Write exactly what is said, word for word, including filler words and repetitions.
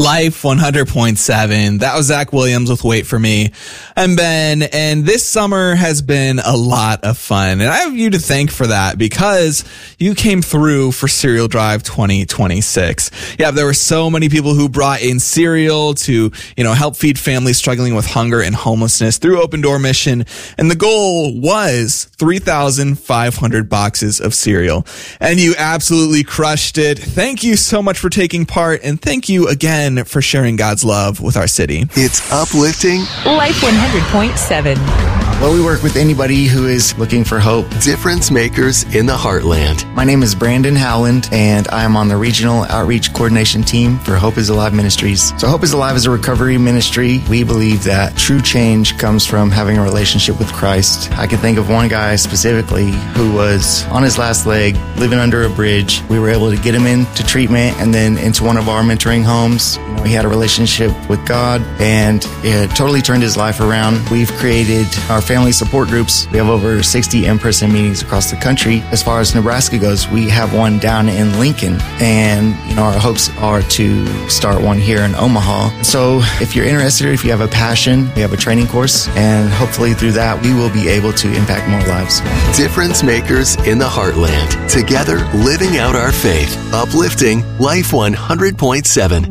Life one hundred point seven. That was Zach Williams with Wait For Me. I'm Ben, and this summer has been a lot of fun. And I have you to thank for that because you came through for Cereal Drive twenty twenty-six. Yeah, there were so many people who brought in cereal to, you know, help feed families struggling with hunger and homelessness through Open Door Mission. And the goal was three thousand five hundred boxes of cereal. And you absolutely crushed it. Thank you so much for taking part. And thank you again for sharing God's love with our city. It's uplifting. Life one hundred point seven. Well, we work with anybody who is looking for hope. Difference makers in the heartland. My name is Brandon Howland, and I am on the Regional Outreach Coordination Team for Hope is Alive Ministries. So Hope is Alive is a recovery ministry. We believe that true change comes from having a relationship with Christ. I can think of one guy specifically who was on his last leg, living under a bridge. We were able to get him into treatment and then into one of our mentoring homes. You know, he had a relationship with God, and it totally turned his life around. We've created our family support groups. We have over sixty in-person meetings across the country. As far as Nebraska goes, we have one down in Lincoln, and you know our hopes are to start one here in Omaha. So if you're interested, if you have a passion, we have a training course, and hopefully through that we will be able to impact more lives. Difference makers in the heartland. Together, living out our faith. Uplifting Life one hundred point seven.